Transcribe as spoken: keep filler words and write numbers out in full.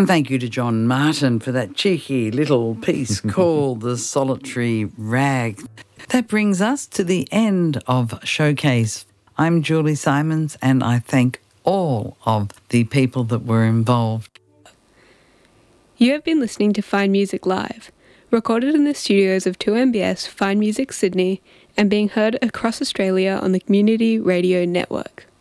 And thank you to John Martin for that cheeky little piece called The Solitary Rag. That brings us to the end of Showcase. I'm Julie Simons, and I thank all of the people that were involved. You have been listening to Fine Music Live, recorded in the studios of two M B S Fine Music Sydney and being heard across Australia on the Community Radio Network.